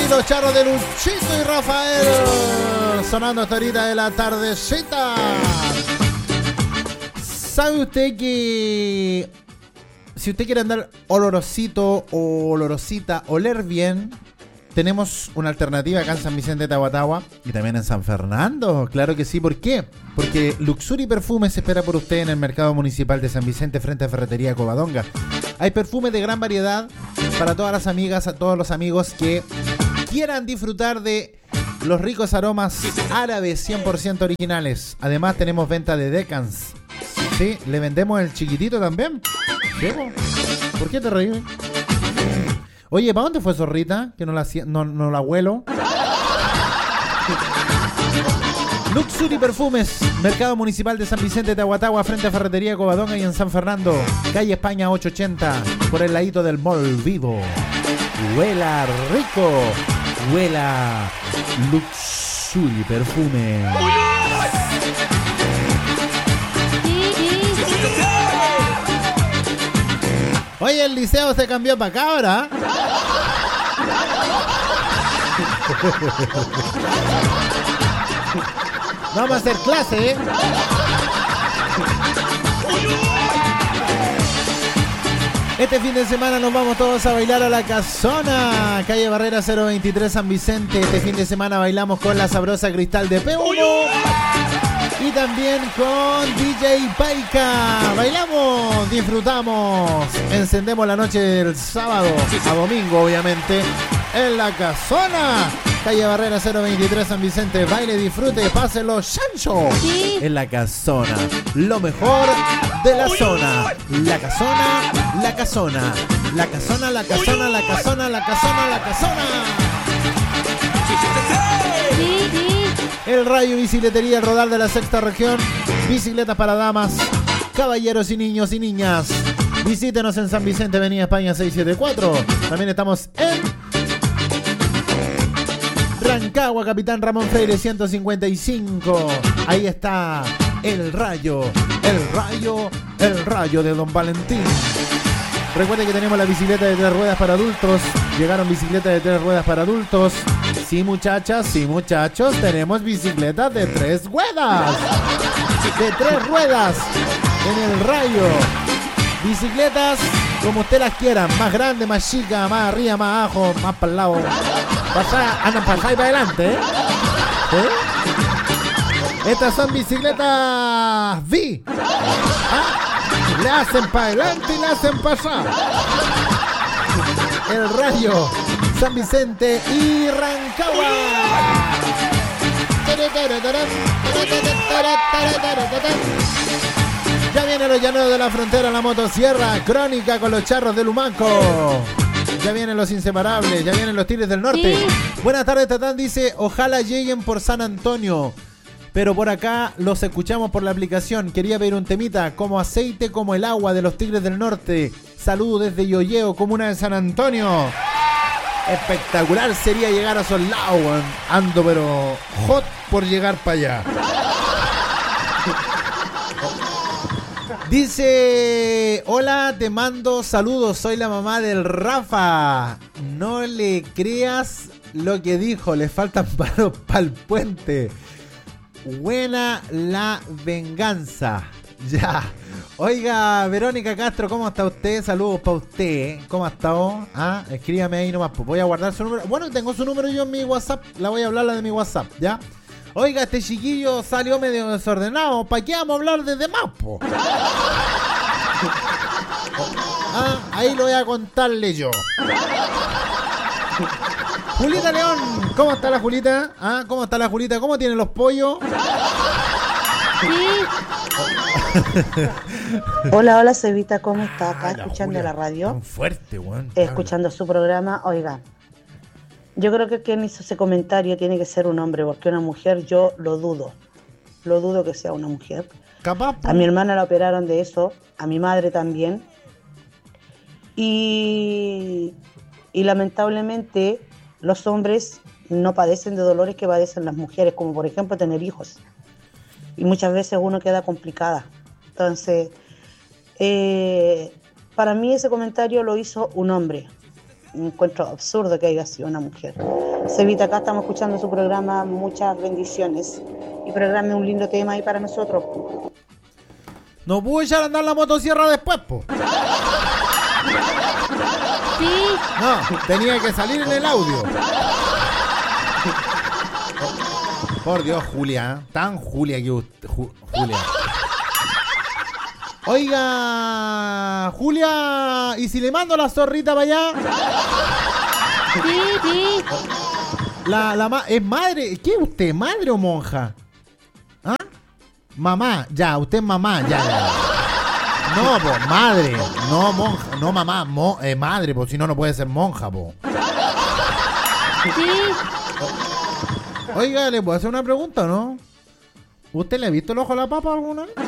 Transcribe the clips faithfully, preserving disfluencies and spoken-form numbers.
los charros de Luchito y Rafael sonando hasta ahorita de la tardecita. ¿Sabe usted que si usted quiere andar olorosito o olorosita, oler bien, tenemos una alternativa acá en San Vicente de Tahuatahua y también en San Fernando? Claro que sí. ¿Por qué? Porque Luxury Perfumes espera por usted en el mercado municipal de San Vicente frente a Ferretería Covadonga. Hay perfumes de gran variedad para todas las amigas, a todos los amigos que quieran disfrutar de los ricos aromas árabes cien por ciento originales. Además tenemos venta de Decans. Sí, le vendemos el chiquitito también. ¿Qué? ¿Por qué te reí? Oye, ¿para dónde fue Zorrita? Que no la, no, no la huelo. Luxury Perfumes, Mercado Municipal de San Vicente de Tahuatahua, frente a Ferretería Covadonga y en San Fernando, calle España ochocientos ochenta, por el ladito del Mall Vivo. Huela rico, huela Luxury Perfumes. Oye, el liceo se cambió para acá ahora. Vamos a hacer clase, ¿eh? Este fin de semana nos vamos todos a bailar a La Casona, calle Barrera cero veintitrés San Vicente. Este fin de semana bailamos con la sabrosa Cristal de Peumo y también con D J Paika. Bailamos, disfrutamos, encendemos la noche del sábado a domingo, obviamente, en La Casona, calle Barrera cero veintitrés San Vicente. Baile, disfrute, páselo chancho. ¿Sí? En La Casona, lo mejor de la zona. La Casona, La Casona, La Casona, La Casona, La Casona, La Casona, La Casona. Sí, sí. El Rayo Bicicletería, el Rodal de la Sexta Región. Bicicletas para damas, caballeros y niños y niñas. Visítenos en San Vicente, Avenida España seiscientos setenta y cuatro. También estamos en Rancagua, Capitán Ramón Freire ciento cincuenta y cinco. Ahí está el Rayo, el Rayo, el Rayo de Don Valentín. Recuerden que tenemos la bicicleta de tres ruedas para adultos. Llegaron bicicletas de tres ruedas para adultos. Sí, muchachas, sí, muchachos, tenemos bicicletas de tres ruedas. De tres ruedas en el Rayo. Bicicletas como usted las quiera, más grande, más chica, más arriba, más abajo, más para el lado. Pasá, andan para allá y para adelante, ¿eh? ¿Eh? Estas son bicicletas V. ¿Ah? Le hacen para adelante y le hacen para allá. El Rayo, San Vicente y Rancagua. Ya vienen los llaneros de la frontera, la motosierra, crónica con los charros de Lumaco. Ya vienen los inseparables, ya vienen los Tigres del Norte. Sí. Buenas tardes, Tatán, dice, ojalá lleguen por San Antonio, pero por acá los escuchamos por la aplicación. Quería pedir un temita, como aceite, como el agua de los Tigres del Norte. Saludos desde Yoyeo, comuna de San Antonio. Espectacular sería llegar a esos lados. Ando pero hot por llegar para allá. Dice, hola, te mando saludos, soy la mamá del Rafa. No le creas lo que dijo, le faltan palos para el puente. Buena la venganza. Ya. Oiga, Verónica Castro, ¿cómo está usted? Saludos para usted, ¿eh? ¿Cómo ha estado? Ah, escríbame ahí nomás, pues voy a guardar su número. Bueno, tengo su número yo en mi WhatsApp, la voy a hablar la de mi WhatsApp, ¿ya? Oiga, este chiquillo salió medio desordenado. ¿Para qué vamos a hablar de demás, po? Ah, ahí lo voy a contarle yo. Julita León, ¿cómo está la Julita? Ah, ¿cómo está la Julita? ¿Cómo tienen los pollos? Sí. Hola, hola, Cevita, ¿cómo está? Acá ah, la escuchando Julia, la radio. Tan fuerte, weón. Escuchando su programa. Oiga, yo creo que quien hizo ese comentario tiene que ser un hombre, porque una mujer yo lo dudo. Lo dudo que sea una mujer. Capaz. A mi hermana la operaron de eso, a mi madre también. Y, y lamentablemente los hombres no padecen de dolores que padecen las mujeres, como por ejemplo tener hijos. Y muchas veces uno queda complicada. Entonces, eh, para mí ese comentario lo hizo un hombre. Me encuentro absurdo que haya sido una mujer. Cevita, acá estamos escuchando su programa, muchas bendiciones. Y programe un lindo tema ahí para nosotros. No pude echar a andar la motosierra después, po. Sí. No, tenía que salir en el audio. Por Dios, Julia, ¿eh? Tan Julia que usted, Ju- Julia. Oiga, Julia, ¿y si le mando la zorrita para allá? Sí, sí. La, la ma- ¿Es madre? ¿Qué es usted, madre o monja? ¿Ah? Mamá, ya, usted es mamá, ya, ya. No, pues, madre, no monja, no mamá, mo- eh, madre, pues si no, no puede ser monja, po. Sí. Oiga, ¿le puedo hacer una pregunta o no? ¿Usted le ha visto el ojo a la papa alguna vez?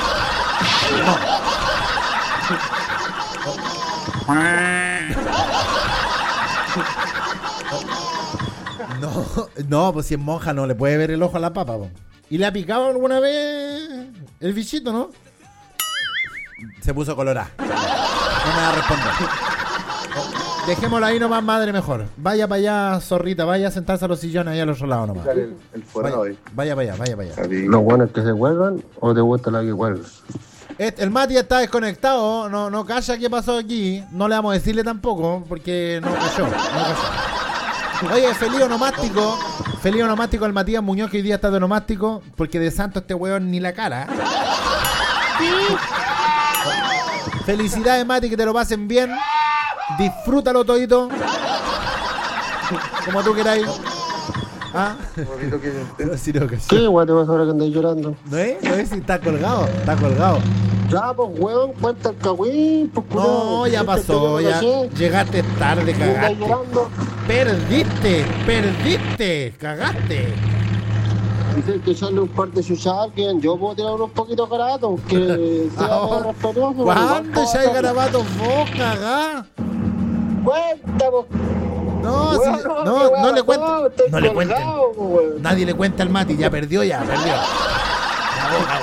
No. No, no, pues si es monja no le puede ver el ojo a la papa, po. ¿Y le ha picado alguna vez el bichito, no? Se puso colorada. No me va a responder. Dejémoslo ahí nomás, madre, mejor. Vaya para allá, zorrita, vaya a sentarse a los sillones ahí al otro lado nomás. El, el forado Vaya, ahí. vaya para allá, vaya para allá. ¿Los buenos que se cuelgan o te gusta la que cuelga? Este, el Mati está desconectado, no, no calla qué pasó aquí. No le vamos a decirle tampoco, porque no cayó, no cayó. Oye, feliz onomástico. Feliz onomástico al Matías Muñoz, que hoy día está de onomástico, porque de santo este weón ni la cara. Sí. Felicidades, Mati, que te lo pasen bien. Disfrútalo todito. Como tú queráis. ¿Ah? Sí, no, que sí. ¿Qué guay te vas ahora que andas llorando? ¿No es? ¿No es si está colgado? Está colgado. Ya, pues, weón, cuenta el cagüín, pues, No, culiao. ya Este pasó, que yo ya. no caché, Llegaste tarde, y andas cagaste. llorando. Perdiste, perdiste, cagaste. Dices que echarle un par de chuchas a alguien. Yo puedo tirar unos poquitos garatos. Que sea Ahora, más respetuoso. ¿cuándo ya hay garabatos vos, cagá? Cuenta, pues. No, Weón, si- no, no, qué no weón, le cuenten. no, estoy No le cuenten. colgado, pues, weón. Nadie le cuenta al Mati, ya perdió, ya, perdió. Cagó, cagó.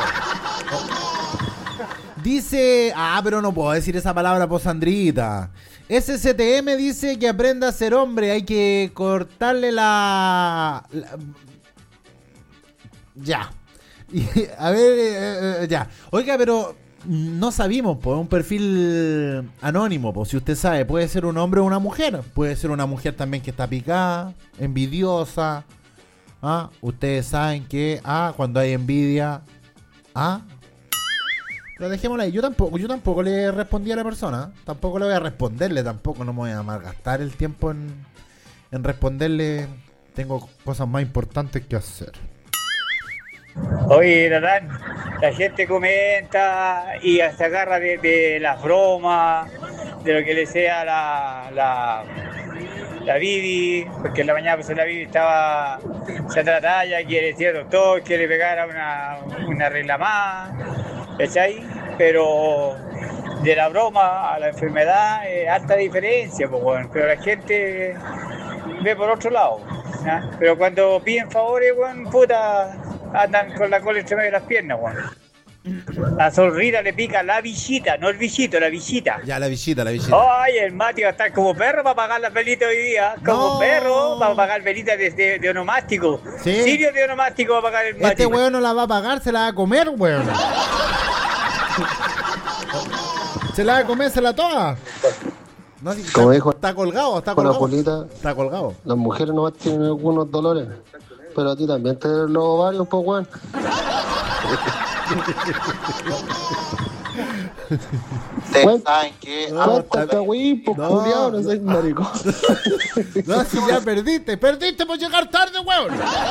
Dice, ah, pero no puedo decir esa palabra, po, Sandrita. S C T M dice que aprenda a ser hombre, hay que cortarle la... la- Ya. Y, a ver, eh, eh, ya. Oiga, pero no sabemos, pues, un perfil anónimo, pues, si usted sabe, puede ser un hombre o una mujer. Puede ser una mujer también que está picada, envidiosa. ¿Ah? Ustedes saben que, ah, cuando hay envidia, ah, pero dejémoslo ahí. Yo tampoco, yo tampoco le respondí a la persona. Tampoco le voy a responderle, tampoco no me voy a malgastar el tiempo en, en responderle. Tengo cosas más importantes que hacer. Oye, Natán, la gente comenta y hasta agarra de, de las bromas, de lo que le sea la, la, la Vivi, porque en la mañana pues la Vivi estaba, se tratalla, quiere decir doctor, quiere pegar a una, una regla más, ¿cachai? Pero de la broma a la enfermedad es alta diferencia, pues bueno, pero la gente ve por otro lado, ¿ya? Pero cuando piden favores, bueno, puta, andan con la cola entre medio de las piernas, bueno. La zorrita le pica la visita, no el bichito, la visita. Ya, la visita, la visita. Ay, el Mati va a estar como perro para pagar las velitas hoy día. Como No. perro para pagar velitas de, de, de onomástico. Sí. Sirio de onomástico va a pagar el Mati. Este weón no la va a pagar, se la va a comer, weón. Se la va a comer, se la toda. No, si Como está, dijo está colgado, está con la colgado. Julita, Está colgado. las mujeres nomás tienen algunos dolores. Pero a ti también te los ovarios, pues, weón. Ustedes saben que No, Cuenta el cagüín, pues, No, culiao, no no. seas maricón. No, si ya perdiste, perdiste por llegar tarde, weón.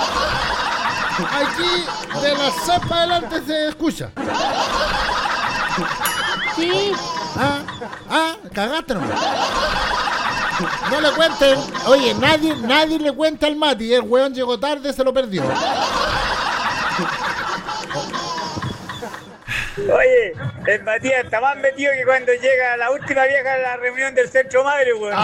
Aquí de la cepa adelante se escucha. Sí. Ah, ah, cagaste nomás. No le cuenten. Oye, nadie, nadie le cuenta al Mati. El weón llegó tarde, se lo perdió. Oye, el Matías está más metido que cuando llega la última vieja a la reunión del Centro Madre, weón.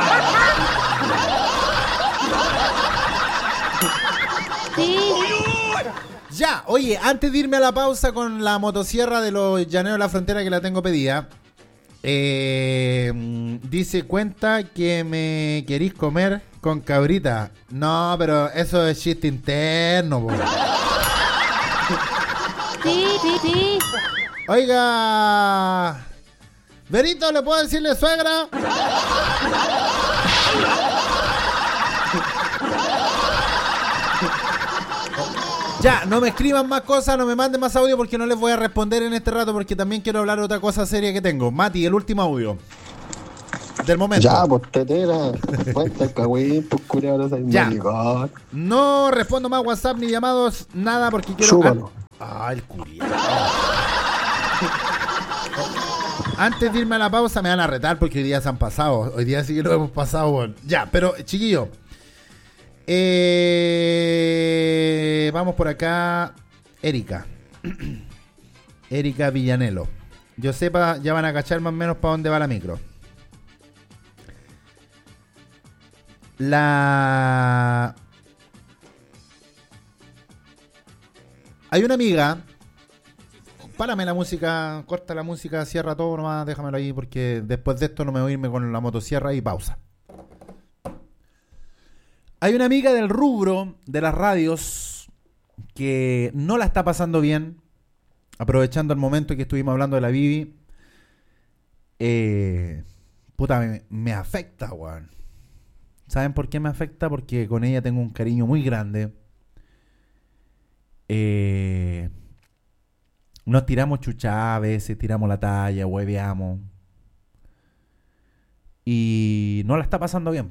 Sí. Ya, oye, antes de irme a la pausa con la motosierra de los llaneros de la frontera que la tengo pedida, Eh, dice, cuenta que me querís comer con cabrita. No, pero eso es chiste interno, po. Sí, sí, sí. Oiga, Verito, ¿le puedo decirle suegra? Ya, no me escriban más cosas, no me manden más audio porque no les voy a responder en este rato porque también quiero hablar de otra cosa seria que tengo. Mati, el último audio del momento. Ya, pues tetera. Cuenta el cagüín, pues culiao, no seas Ya. maricón. No respondo más WhatsApp ni llamados, nada porque quiero... Súbalo. Ah, el culiao. Antes de irme a la pausa me van a retar porque hoy día se han pasado. Hoy día sí que lo hemos pasado, bueno. Ya, pero chiquillo. Eh, vamos por acá. Erika. Erika Villanelo. Yo sepa, ya van a cachar más o menos para dónde va la micro. La... Hay una amiga. Párame la música, corta la música, cierra todo nomás, déjamelo ahí porque después de esto no me voy a irme con la motosierra y pausa. Hay una amiga del rubro de las radios que no la está pasando bien, aprovechando el momento que estuvimos hablando de la Bibi. Eh, puta, me, me afecta, weón. ¿Saben por qué me afecta? Porque con ella tengo un cariño muy grande. Eh... Nos tiramos chuchá a veces, tiramos la talla, hueveamos. Y no la está pasando bien.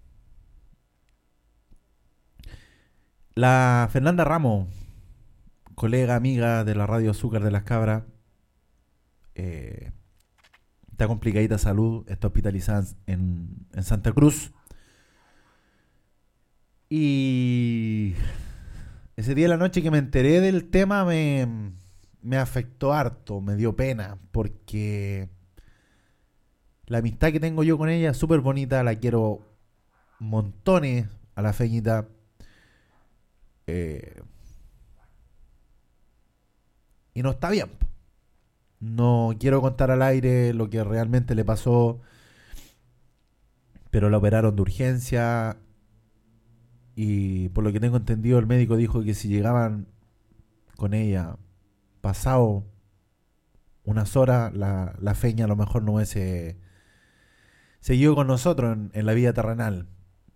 La Fernanda Ramos, colega, amiga de la Radio Azúcar de las Cabras, eh, está complicadita de salud, está hospitalizada en, en Santa Cruz. Y ese día de la noche que me enteré del tema me... me afectó harto, me dio pena, porque la amistad que tengo yo con ella es súper bonita, la quiero montones a la feñita. Eh, y no está bien. No quiero contar al aire lo que realmente le pasó, pero la operaron de urgencia y por lo que tengo entendido el médico dijo que si llegaban con ella pasado unas horas, la, la feña a lo mejor no hubiese seguido con nosotros en, en la vida terrenal.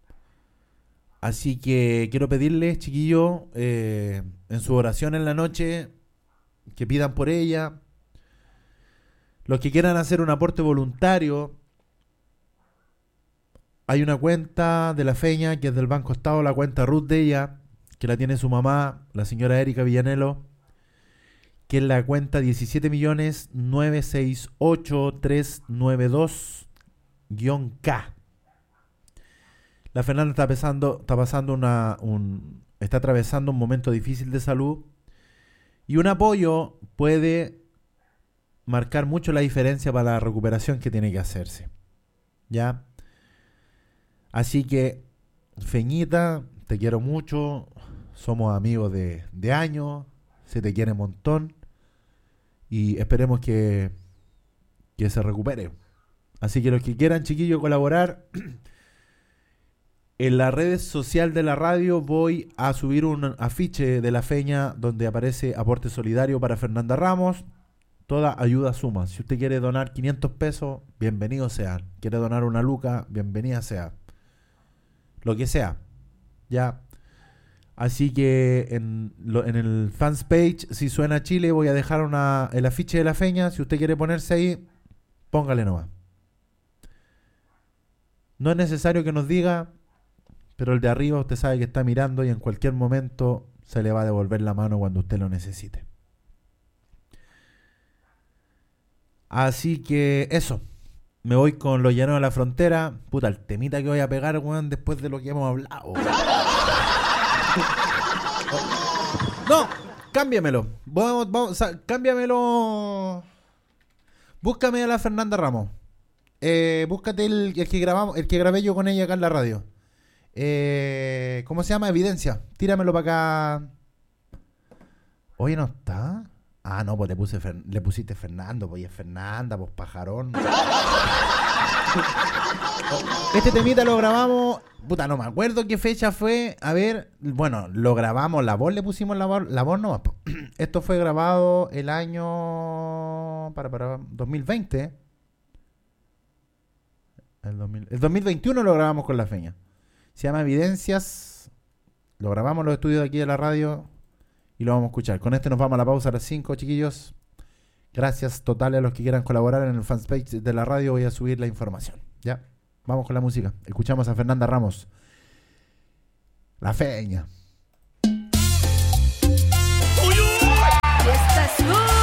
Así que quiero pedirles, chiquillos, eh, en su oración en la noche, que pidan por ella. Los que quieran hacer un aporte voluntario, hay una cuenta de la feña que es del Banco Estado, la cuenta Ruth de ella, que la tiene su mamá, la señora Erika Villanelo, que es la cuenta diecisiete millones novecientos sesenta y ocho mil trescientos noventa y dos K. La Fernanda está pasando, está pasando una, un, está atravesando un momento difícil de salud y un apoyo puede marcar mucho la diferencia para la recuperación que tiene que hacerse. ¿Ya? Así que, Feñita, te quiero mucho, somos amigos de, de años, se te quiere un montón y esperemos que, que se recupere. Así que los que quieran, chiquillos, colaborar, en las redes sociales de la radio voy a subir un afiche de la feña donde aparece aporte solidario para Fernanda Ramos. Toda ayuda suma. Si usted quiere donar quinientos pesos, bienvenido sea. Quiere donar una luca, bienvenida sea. Lo que sea. Ya. Así que en, lo, en el fans page, si suena Chile, voy a dejar una, el afiche de la feña. Si usted quiere ponerse ahí, póngale nomás. No es necesario que nos diga, pero el de arriba usted sabe que está mirando y en cualquier momento se le va a devolver la mano cuando usted lo necesite. Así que eso. Me voy con Los Llanos de la Frontera. Puta, el temita que voy a pegar, weón, después de lo que hemos hablado. No, cámbiamelo. Vamos, vamos, o sea, cámbiamelo. Búscame a la Fernanda Ramos. Eh, búscate el, el que grabamos, el que grabé yo con ella acá en la radio. Eh, ¿Cómo se llama? Evidencia. Tíramelo para acá. Oye, ¿no está? Ah, no, pues le, puse Fer- le pusiste Fernando, pues y es Fernanda, pues pajarón. Este temita lo grabamos, puta, no me acuerdo qué fecha fue. A ver, bueno, lo grabamos, la voz le pusimos la voz, la voz no. Esto fue grabado el año para para dos mil veinte. El, dos mil, el dos mil veintiuno lo grabamos con la Feña. Se llama Evidencias. Lo grabamos en los estudios de aquí de la radio y lo vamos a escuchar. Con este nos vamos a la pausa a las cinco, chiquillos. Gracias totales a los que quieran colaborar en el fanpage de la radio. Voy a subir la información. Ya, vamos con la música. Escuchamos a Fernanda Ramos, La Feña. Esta es